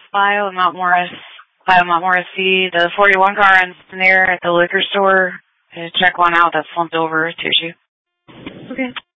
file, Mount Morris, C. The 41 car in there at the liquor store. Check one out that's slumped over to issue. Okay.